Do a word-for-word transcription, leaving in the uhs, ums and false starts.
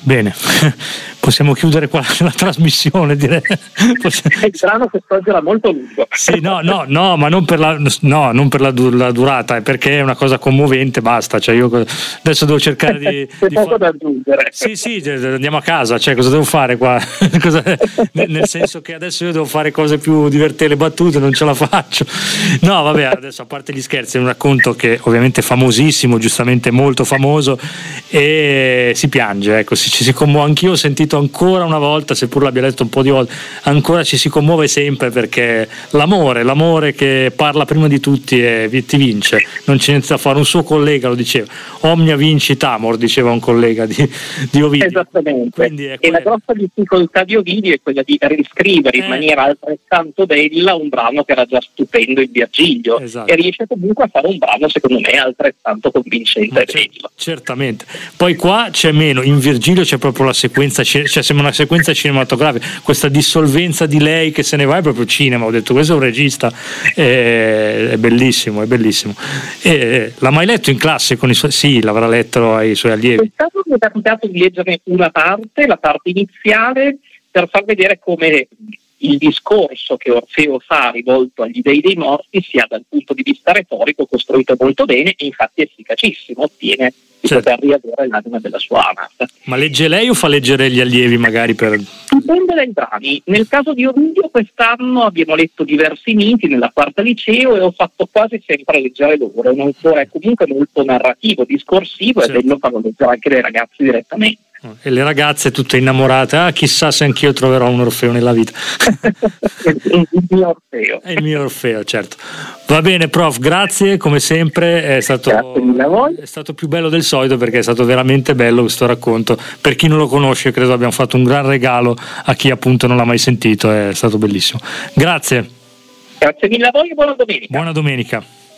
Bene, possiamo chiudere qua la trasmissione, direi. Possiamo... È strano che quest'oggi era molto lungo. Sì, no, no, no, ma non per la, no, non per la, la durata, è perché è una cosa commovente, basta. Cioè io adesso devo cercare di. C'è di poco fa... da aggiungere. Sì, sì, andiamo a casa, cioè cosa devo fare qua? cosa... Nel senso che adesso io devo fare cose più divertenti, le battute, non ce la faccio. No, vabbè, adesso a parte gli scherzi, è un racconto che ovviamente è famosissimo, giustamente molto famoso, e si piange, ecco, si, ci si commuove. Anch'io ho sentito ancora una volta, seppur l'abbia letto un po' di volte, ancora ci si commuove sempre, perché l'amore, l'amore che parla prima di tutti e ti vince, non c'è niente da fare. Un suo collega lo diceva, omnia vincit amor, diceva un collega di, di Ovidio. Esattamente, e la grossa difficoltà di Ovidio è quella di riscrivere in eh. maniera altrettanto bella un brano che era già stupendo in Virgilio, esatto. E riesce comunque a fare un brano secondo me altrettanto convincente e c- bello. Certamente, poi qua c'è meno, in Virgilio c'è proprio la sequenza, cioè sembra una sequenza cinematografica, questa dissolvenza di lei che se ne va è proprio cinema. Ho detto, questo è un regista, è, è bellissimo, è bellissimo. E, l'ha mai letto in classe con i suoi? Sì, l'avrà letto ai suoi allievi. Quest'anno mi è capitato di leggere una parte, la parte iniziale, per far vedere come il discorso che Orfeo fa rivolto agli dei dei morti sia dal punto di vista retorico costruito molto bene e infatti efficacissimo, ottiene di certo. poter riavere l'anima della sua amata. Ma legge lei o fa leggere gli allievi magari per... Dipende dai brani. Nel caso di Ovidio quest'anno abbiamo letto diversi miti nella quarta liceo e ho fatto quasi sempre leggere loro, è un autore comunque molto narrativo, discorsivo, certo. E bello farlo leggere anche dai ragazzi direttamente. E le ragazze tutte innamorate, ah chissà se anch'io troverò un Orfeo nella vita. Il mio Orfeo. È il mio Orfeo, certo. Va bene, prof, grazie come sempre, è stato, è stato più bello del solito, perché è stato veramente bello questo racconto. Per chi non lo conosce credo abbiamo fatto un gran regalo a chi appunto non l'ha mai sentito, è stato bellissimo. Grazie. Grazie mille a voi e buona domenica. Buona domenica.